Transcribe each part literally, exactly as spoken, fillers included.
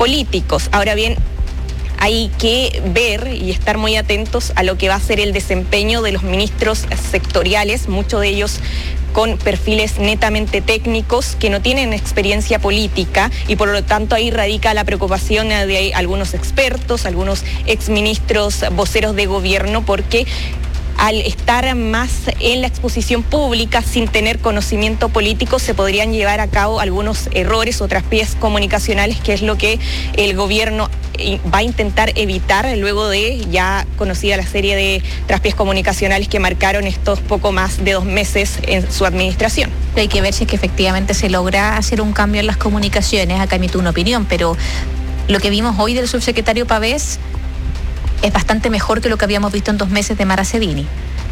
políticos. Ahora bien, hay que ver y estar muy atentos a lo que va a ser el desempeño de los ministros sectoriales, muchos de ellos con perfiles netamente técnicos que no tienen experiencia política, y por lo tanto ahí radica la preocupación de algunos expertos, algunos exministros voceros de gobierno, porque al estar más en la exposición pública sin tener conocimiento político se podrían llevar a cabo algunos errores o traspiés comunicacionales, que es lo que el gobierno va a intentar evitar luego de ya conocida la serie de traspiés comunicacionales que marcaron estos poco más de dos meses en su administración. Hay que ver si es que efectivamente se logra hacer un cambio en las comunicaciones. Acá emito una opinión, pero lo que vimos hoy del subsecretario Pavés es bastante mejor que lo que habíamos visto en dos meses de Mara Cedini.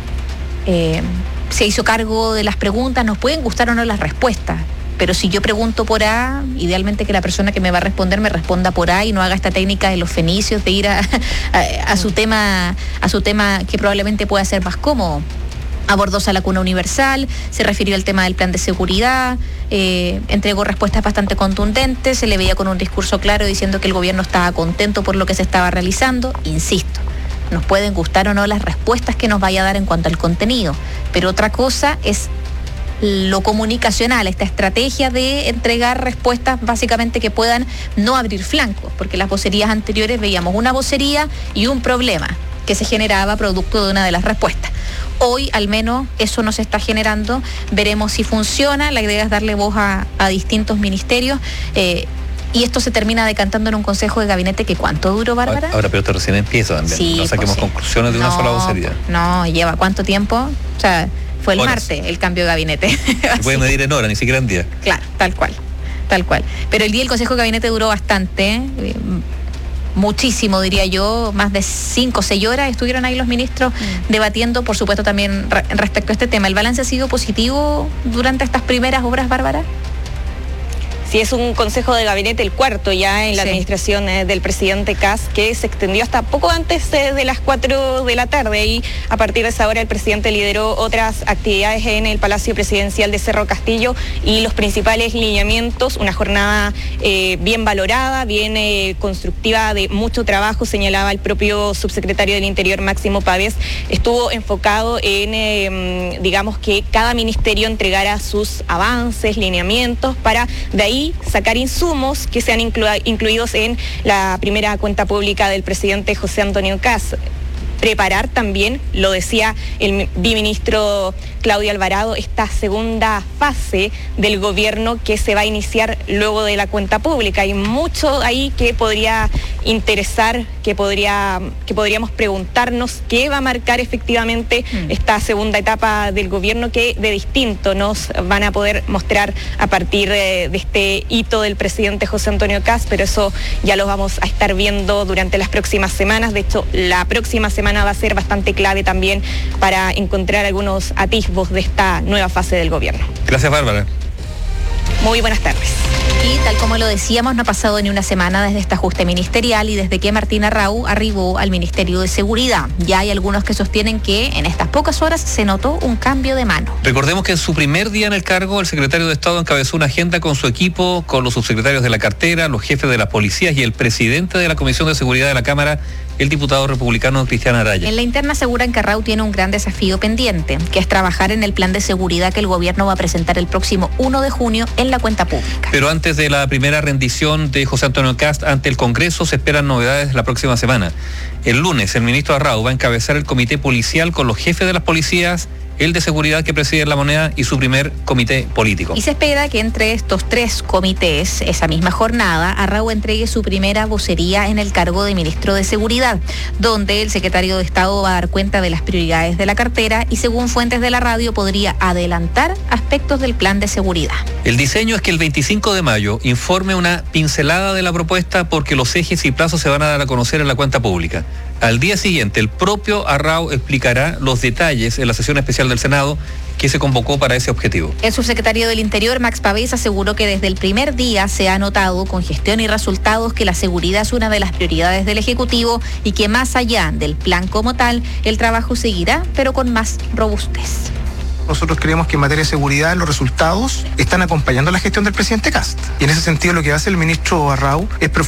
Eh, se hizo cargo de las preguntas, nos pueden gustar o no las respuestas, pero si yo pregunto por A, idealmente que la persona que me va a responder me responda por A y no haga esta técnica de los fenicios de ir a, a, a su tema, a su tema que probablemente pueda ser más cómodo. Abordó la cuna universal, se refirió al tema del plan de seguridad, eh, entregó respuestas bastante contundentes, se le veía con un discurso claro diciendo que el gobierno estaba contento por lo que se estaba realizando. Insisto, nos pueden gustar o no las respuestas que nos vaya a dar en cuanto al contenido, pero otra cosa es lo comunicacional, esta estrategia de entregar respuestas básicamente que puedan no abrir flancos, porque las vocerías anteriores veíamos una vocería y un problema que se generaba producto de una de las respuestas. Hoy al menos eso no se está generando, veremos si funciona, la idea es darle voz a, a distintos ministerios, eh, y esto se termina decantando en un consejo de gabinete que ¿cuánto duró, Bárbara? Ahora, pero esto recién empieza también, sí, no saquemos pues sí. conclusiones de no, una sola vocería. No, lleva ¿cuánto tiempo? O sea, fue el Horas. martes el cambio de gabinete. Se puede medir en horas, ni siquiera en días. Claro, tal cual, tal cual. Pero el día del consejo de gabinete duró bastante, eh, muchísimo diría yo, más de cinco o seis horas estuvieron ahí los ministros mm. debatiendo, por supuesto también re- respecto a este tema. ¿El balance ha sido positivo durante estas primeras horas, Bárbara? Sí, es un consejo de gabinete, el cuarto ya en la sí. administración eh, del presidente Kast, que se extendió hasta poco antes eh, de las cuatro de la tarde, y a partir de esa hora el presidente lideró otras actividades en el Palacio Presidencial de Cerro Castillo y los principales lineamientos, una jornada eh, bien valorada, bien eh, constructiva, de mucho trabajo, señalaba el propio subsecretario del Interior, Máximo Pavés. Estuvo enfocado en, eh, digamos, que cada ministerio entregara sus avances, lineamientos, para de ahí sacar insumos que sean inclu- incluidos en la primera cuenta pública del presidente José Antonio Kast. Preparar también, lo decía el biministro Claudio Alvarado, esta segunda fase del gobierno que se va a iniciar luego de la cuenta pública. Hay mucho ahí que podría interesar, que podría, que podríamos preguntarnos qué va a marcar efectivamente mm. esta segunda etapa del gobierno, que de distinto nos van a poder mostrar a partir de, de este hito del presidente José Antonio Kast, pero eso ya lo vamos a estar viendo durante las próximas semanas. De hecho, la próxima semana va a ser bastante clave también para encontrar algunos atisbos de esta nueva fase del gobierno. Gracias, Bárbara. Muy buenas tardes. Y tal como lo decíamos, no ha pasado ni una semana desde este ajuste ministerial y desde que Martín Arrau arribó al Ministerio de Seguridad. Ya hay algunos que sostienen que en estas pocas horas se notó un cambio de mano. Recordemos que en su primer día en el cargo, el secretario de Estado encabezó una agenda con su equipo, con los subsecretarios de la cartera, los jefes de las policías y el presidente de la Comisión de Seguridad de la Cámara, el diputado republicano Cristian Araya. En la interna aseguran que Arrau tiene un gran desafío pendiente, que es trabajar en el plan de seguridad que el gobierno va a presentar el próximo primero de junio en la cuenta pública. Pero antes de la primera rendición de José Antonio Kast ante el Congreso, se esperan novedades la próxima semana. El lunes, el ministro Arrau va a encabezar el comité policial con los jefes de las policías, el de seguridad que preside La Moneda y su primer comité político. Y se espera que entre estos tres comités, esa misma jornada, Arrau entregue su primera vocería en el cargo de ministro de Seguridad, donde el secretario de Estado va a dar cuenta de las prioridades de la cartera y, según fuentes de la radio, podría adelantar aspectos del plan de seguridad. El diseño es que el veinticinco de mayo informe una pincelada de la propuesta, porque los ejes y plazos se van a dar a conocer en la cuenta pública. Al día siguiente, el propio Arrau explicará los detalles en la sesión especial del Senado que se convocó para ese objetivo. El subsecretario del Interior, Max Pavés, aseguró que desde el primer día se ha notado con gestión y resultados que la seguridad es una de las prioridades del Ejecutivo y que más allá del plan como tal, el trabajo seguirá, pero con más robustez. Nosotros creemos que en materia de seguridad los resultados están acompañando la gestión del presidente Kast. Y en ese sentido lo que hace el ministro Arrau es